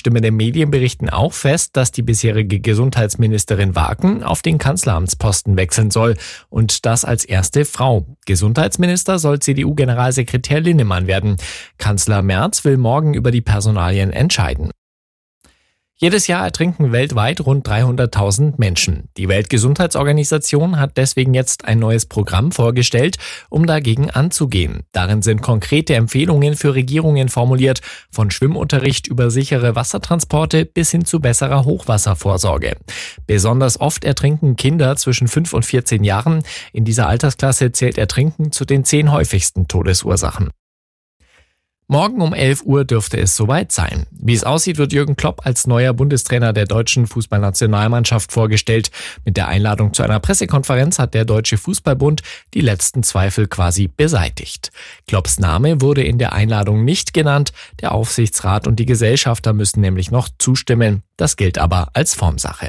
übereinstimmende Medien berichten auch fest, dass die bisherige Gesundheitsministerin Wagen auf den Kanzleramtsposten wechseln soll und das als erste Frau. Gesundheitsminister soll CDU-Generalsekretär Linnemann werden. Kanzler Merz will morgen über die Personalien entscheiden. Jedes Jahr ertrinken weltweit rund 300.000 Menschen. Die Weltgesundheitsorganisation hat deswegen jetzt ein neues Programm vorgestellt, um dagegen anzugehen. Darin sind konkrete Empfehlungen für Regierungen formuliert, von Schwimmunterricht über sichere Wassertransporte bis hin zu besserer Hochwasservorsorge. Besonders oft ertrinken Kinder zwischen 5 und 14 Jahren. In dieser Altersklasse zählt Ertrinken zu den 10 häufigsten Todesursachen. Morgen um 11 Uhr dürfte es soweit sein. Wie es aussieht, wird Jürgen Klopp als neuer Bundestrainer der deutschen Fußballnationalmannschaft vorgestellt. Mit der Einladung zu einer Pressekonferenz hat der Deutsche Fußballbund die letzten Zweifel quasi beseitigt. Klopps Name wurde in der Einladung nicht genannt. Der Aufsichtsrat und die Gesellschafter müssen nämlich noch zustimmen. Das gilt aber als Formsache.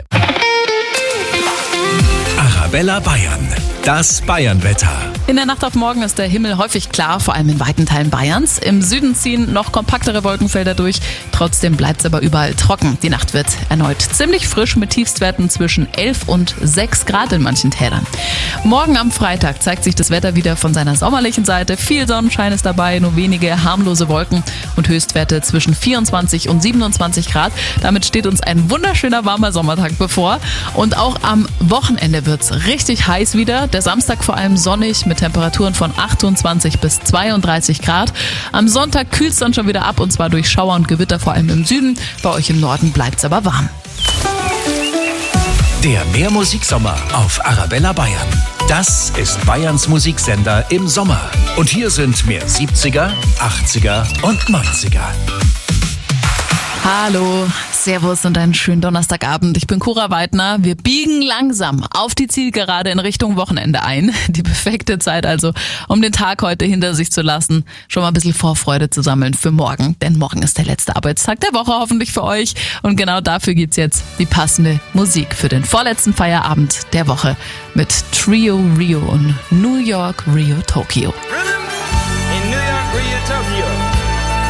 Arabella Bayern, das Bayernwetter. In der Nacht auf morgen ist der Himmel häufig klar, vor allem in weiten Teilen Bayerns. Im Süden ziehen noch kompaktere Wolkenfelder durch. Trotzdem bleibt es aber überall trocken. Die Nacht wird erneut ziemlich frisch mit Tiefstwerten zwischen 11 und 6 Grad in manchen Tälern. Morgen am Freitag zeigt sich das Wetter wieder von seiner sommerlichen Seite. Viel Sonnenschein ist dabei, nur wenige harmlose Wolken und Höchstwerte zwischen 24 und 27 Grad. Damit steht uns ein wunderschöner warmer Sommertag bevor. Und auch am Wochenende wird es richtig heiß wieder. Der Samstag vor allem sonnig mit Temperaturen von 28 bis 32 Grad. Am Sonntag kühlt es dann schon wieder ab und zwar durch Schauer und Gewitter, vor allem im Süden. Bei euch im Norden bleibt es aber warm. Der Mehrmusiksommer auf Arabella Bayern. Das ist Bayerns Musiksender im Sommer. Und hier sind mehr 70er, 80er und 90er. Hallo, servus und einen schönen Donnerstagabend. Ich bin Cora Weidner. Wir biegen langsam auf die Zielgerade in Richtung Wochenende ein. Die perfekte Zeit also, um den Tag heute hinter sich zu lassen. Schon mal ein bisschen Vorfreude zu sammeln für morgen. Denn morgen ist der letzte Arbeitstag der Woche hoffentlich für euch. Und genau dafür gibt's jetzt die passende Musik für den vorletzten Feierabend der Woche mit Trio Rio und New York, Rio, Tokyo. In New York, Rio, Tokyo.